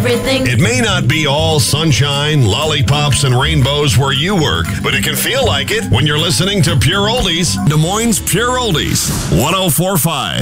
Everything. It may not be all sunshine, lollipops, and rainbows where you work, but it can feel like it when you're listening to Pure Oldies, Des Moines Pure Oldies, 104.5.